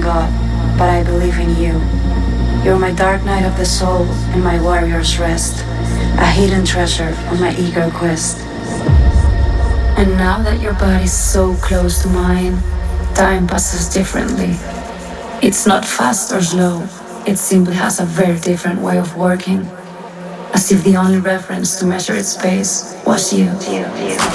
God, but I believe in you. You're my dark night of the soul and my warrior's rest, a hidden treasure on my eager quest. And now that your body's so close to mine, time passes differently. It's not fast or slow, it simply has a very different way of working, as if the only reference to measure its pace was you.